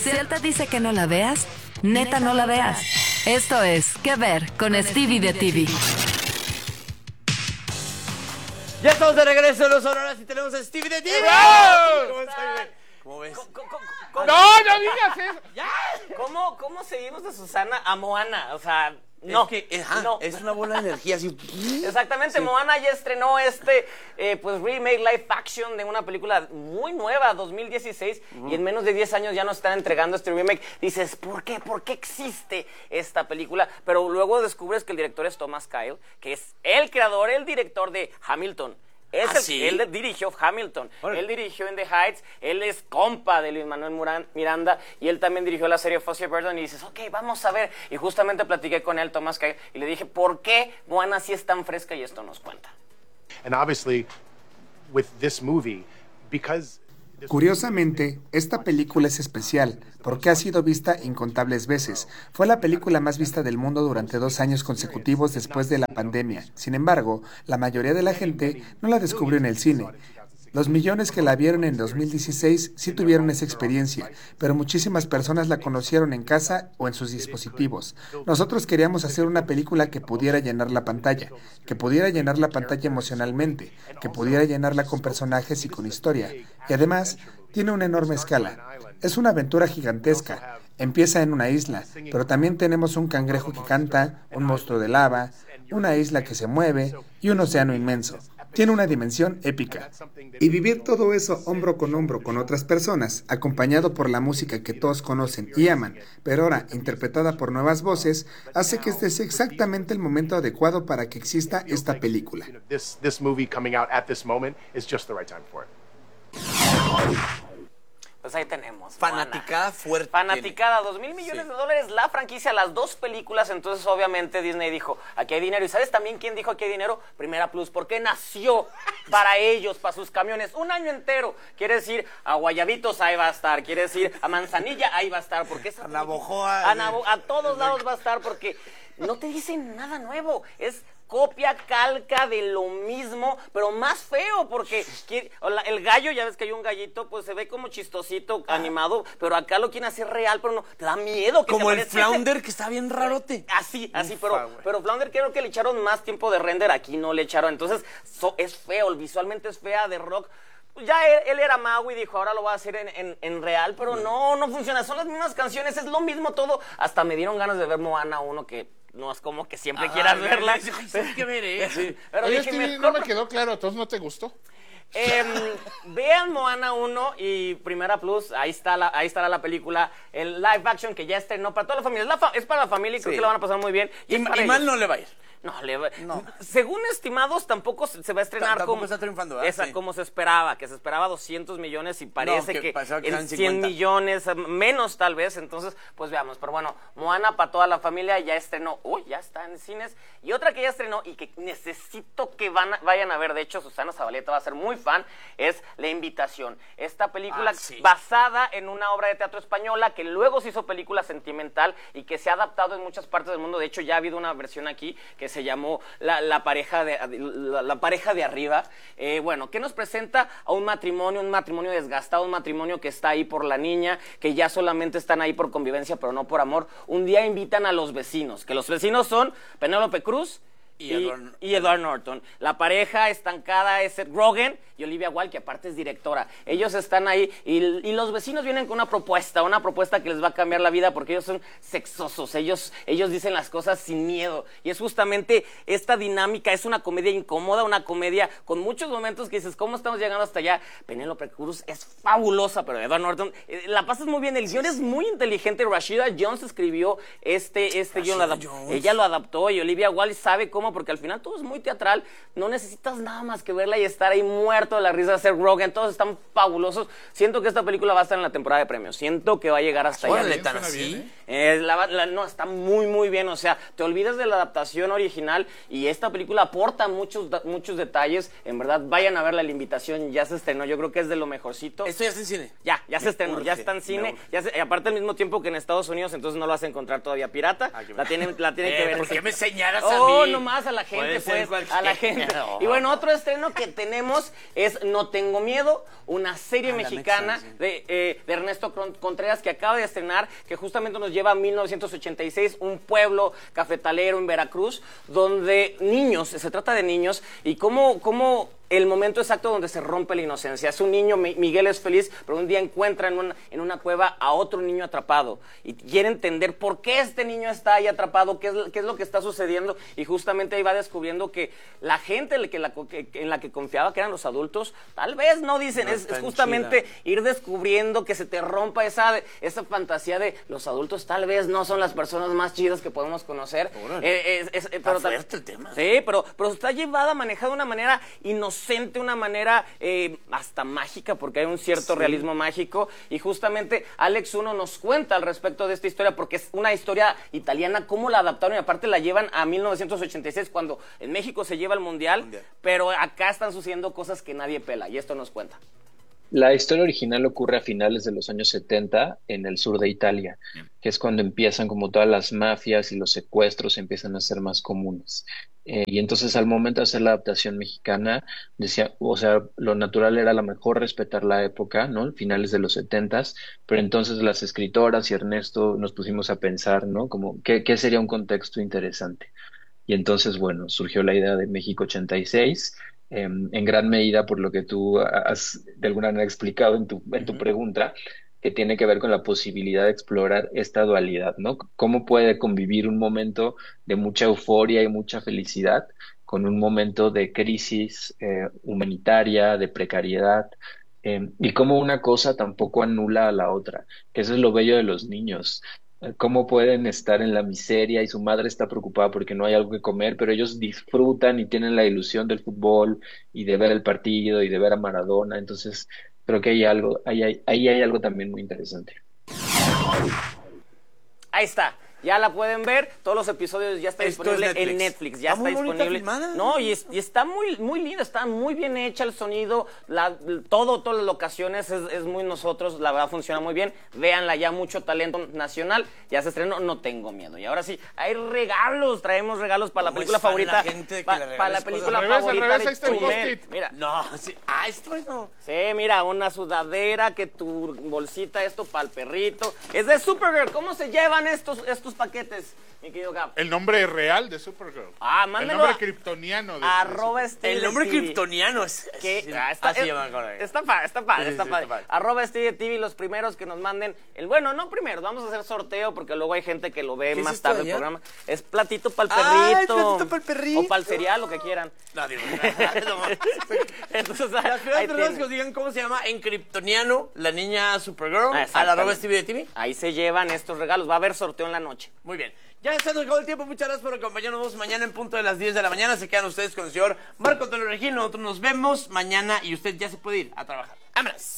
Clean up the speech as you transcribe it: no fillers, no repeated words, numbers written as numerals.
Si él te dice que no la veas, neta no la veas. Esto es ¿Qué ver? Con Stevie de TV. Ya estamos de regreso en Los Sonoras y tenemos a Stevie de TV. ¿Cómo ves? No digas eso. ¿Ya? ¿Cómo seguimos de Susana a Moana? O sea, no. No. Es una bola de energía así. Exactamente, sí. Moana ya estrenó pues remake live action de una película muy nueva, 2016, y en menos de 10 años ya nos están entregando este remake. Dices, ¿por qué? ¿Por qué existe esta película? Pero luego descubres que el director es Thomas Kyle, que es el creador, el director de Hamilton. Él dirigió Hamilton, él dirigió In the Heights, él es compa de Lin-Manuel Miranda y él también dirigió la serie Fuzzy Burden y dices, ok, vamos a ver. Y justamente platiqué con él, Thomas Kyle, y le dije, ¿por qué Moana sí es tan fresca? Y esto nos cuenta. And obviously, with this movie, because... Curiosamente, esta película es especial porque ha sido vista incontables veces. Fue la película más vista del mundo durante 2 años consecutivos después de la pandemia. Sin embargo, la mayoría de la gente no la descubrió en el cine. Los millones que la vieron en 2016 sí tuvieron esa experiencia, pero muchísimas personas la conocieron en casa o en sus dispositivos. Nosotros queríamos hacer una película que pudiera llenar la pantalla emocionalmente, que pudiera llenarla con personajes y con historia. Y además, tiene una enorme escala. Es una aventura gigantesca. Empieza en una isla, pero también tenemos un cangrejo que canta, un monstruo de lava, una isla que se mueve y un océano inmenso. Tiene una dimensión épica. Y vivir todo eso hombro con otras personas, acompañado por la música que todos conocen y aman, pero ahora interpretada por nuevas voces, hace que este sea exactamente el momento adecuado para que exista esta película. This movie coming out at this moment is just the right time for it. Pues ahí tenemos. Fanaticada fuerte. Fanaticada, $2,000 millones de dólares la franquicia, las 2 películas. Entonces, obviamente, Disney dijo: aquí hay dinero. ¿Y sabes también quién dijo aquí hay dinero? Primera Plus, porque nació para ellos, para sus camiones, 1 año entero. Quiere decir, a Guayabitos ahí va a estar. Quiere decir, a Manzanilla ahí va a estar. Porque esa Navojoa. a todos lados va a estar, porque no te dicen nada nuevo. Es copia, calca de lo mismo, pero más feo, porque el gallo, ya ves que hay un gallito, pues se ve como chistosito, animado, pero acá lo quieren hacer real, pero no, te da miedo. Que como el Flounder, que está bien rarote. Así, pero Flounder creo que le echaron más tiempo de render, aquí no le echaron, entonces es feo, visualmente es fea, de rock. Ya él era mago y dijo, ahora lo va a hacer en real, pero no funciona, son las mismas canciones, es lo mismo todo. Hasta me dieron ganas de ver Moana 1, que no es como que siempre quieras verla. Sí, hay que ver, sí. Pero oye, dije, Stevie, no me quedó claro, ¿entonces no te gustó? Vean Moana 1 y Primera Plus, ahí estará la película, el live action que ya estrenó para toda la familia. Es para la familia y creo que la van a pasar muy bien. Y mal no le va a ir. No, según estimados, tampoco se va a estrenar como está triunfando, ¿verdad? como se esperaba, que se esperaba 200 millones y parece que en 100 millones, menos tal vez. Entonces, pues veamos. Pero bueno, Moana para toda la familia ya estrenó. Ya está en cines. Y otra que ya estrenó y que necesito que vayan a ver, de hecho, Susana Zabaleta va a ser muy fan, es La Invitación. Esta película basada en una obra de teatro española que luego se hizo película sentimental y que se ha adaptado en muchas partes del mundo. De hecho, ya ha habido una versión aquí que se llamó la pareja de arriba. Bueno, que nos presenta a un matrimonio desgastado, un matrimonio que está ahí por la niña, que ya solamente están ahí por convivencia, pero no por amor. Un día invitan a los vecinos, que los vecinos son Penélope Cruz y Edward Norton. La pareja estancada es Seth Rogen y Olivia Wilde, que aparte es directora. Ellos están ahí y los vecinos vienen con una propuesta que les va a cambiar la vida, porque ellos son sexosos, ellos dicen las cosas sin miedo. Y es justamente esta dinámica, es una comedia incómoda, una comedia con muchos momentos que dices, ¿cómo estamos llegando hasta allá? Penélope Cruz es fabulosa, pero Edward Norton, la pasas muy bien. El guión es muy inteligente. Rashida Jones escribió este guión, ella lo adaptó, y Olivia Wilde sabe cómo, porque al final todo es muy teatral, no necesitas nada más que verla y estar ahí muerto de la risa de Seth Rogen, todos están fabulosos. Siento que esta película va a estar en la temporada de premios, siento que va a llegar hasta allá. ¿Tan así? No, está muy muy bien, o sea, te olvidas de la adaptación original y esta película aporta muchos detalles. En verdad, vayan a verla. La Invitación ya se estrenó, yo creo que es de lo mejorcito. ¿Esto ya está en cine? Ya se estrenó, ya está en cine, y aparte al mismo tiempo que en Estados Unidos, entonces no lo vas a encontrar todavía pirata, la tienen que ver. ¿Por qué me señalas a mí? Nomás más a la gente, a la gente. Y bueno, otro estreno que tenemos es No Tengo Miedo, una serie mexicana de Ernesto Contreras que acaba de estrenar, que justamente nos lleva a 1986, un pueblo cafetalero en Veracruz, donde se trata de niños, y cómo el momento exacto donde se rompe la inocencia. Es un niño, Miguel es feliz, pero un día encuentra en una cueva a otro niño atrapado y quiere entender por qué este niño está ahí atrapado, qué es lo que está sucediendo, y justamente ahí va descubriendo que la gente en la que confiaba, que eran los adultos, tal vez no dicen, es justamente ir descubriendo que se te rompa esa fantasía de los adultos tal vez no son las personas más chidas que podemos conocer. Pero fuerte el tema. Sí, pero está manejada de una manera inocente, una manera hasta mágica, porque hay un cierto realismo mágico, y justamente Alex Uno nos cuenta al respecto de esta historia, porque es una historia italiana, cómo la adaptaron, y aparte la llevan a 1986, cuando en México se lleva el mundial, pero acá están sucediendo cosas que nadie pela, y esto nos cuenta. La historia original ocurre a finales de los años 70 en el sur de Italia, que es cuando empiezan como todas las mafias y los secuestros empiezan a ser más comunes. Y entonces al momento de hacer la adaptación mexicana, decía, o sea, lo natural era a lo mejor respetar la época, ¿no? Finales de los 70s, pero entonces las escritoras y Ernesto nos pusimos a pensar, ¿no? Como, ¿qué sería un contexto interesante? Y entonces, bueno, surgió la idea de México 86, en gran medida por lo que tú has de alguna manera explicado en tu pregunta, que tiene que ver con la posibilidad de explorar esta dualidad, ¿no? ¿Cómo puede convivir un momento de mucha euforia y mucha felicidad con un momento de crisis humanitaria, de precariedad, y cómo una cosa tampoco anula a la otra, que eso es lo bello de los niños. Cómo pueden estar en la miseria y su madre está preocupada porque no hay algo que comer, pero ellos disfrutan y tienen la ilusión del fútbol y de ver el partido y de ver a Maradona. Entonces, creo que ahí hay algo también muy interesante. Ahí está. Ya la pueden ver, todos los episodios ya están disponibles en Netflix, ya está disponible. No, y está muy linda, está muy bien hecha el sonido, todas las locaciones es muy nosotros, la verdad funciona muy bien. Véanla, ya mucho talento nacional, ya se estrenó No Tengo Miedo. Y ahora sí, hay regalos, traemos regalos para la película favorita. Para la película favorita de Chumel. Mira. No, sí. Esto no. Sí, mira, una sudadera, que tu bolsita, esto para el perrito. Es de Supergirl. ¿Cómo se llevan estos paquetes, mi querido Gab? El nombre real de Supergirl. Mándalo. El nombre kryptoniano de el nombre kryptoniano es está padre. Arroba Stevie TV, los primeros que nos manden no primero, vamos a hacer sorteo porque luego hay gente que lo ve más tarde el programa. Es platito para el perrito. Platito para el perrito. O para el cereal, lo que quieran. No, digo, entonces, las primeras personas que os digan cómo se llama en kryptoniano la niña Supergirl, a la arroba Stevie TV. Ahí se llevan estos regalos. Va a haber sorteo en la noche. Muy bien. Ya se nos acabó el tiempo. Muchas gracias por acompañarnos mañana en punto de las 10 de la mañana. Se quedan ustedes con el señor Marco Antonio Regil. Nosotros nos vemos mañana y usted ya se puede ir a trabajar. ¡Vámonos!